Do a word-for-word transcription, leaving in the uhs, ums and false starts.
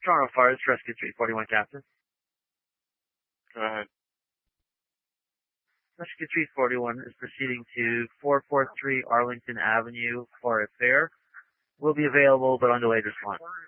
Toronto Fire, it's Rescue three forty-one, Captain. Go ahead. Rescue three forty-one is proceeding to four forty-three Arlington Avenue for a fare. Will be available, but on delayed response.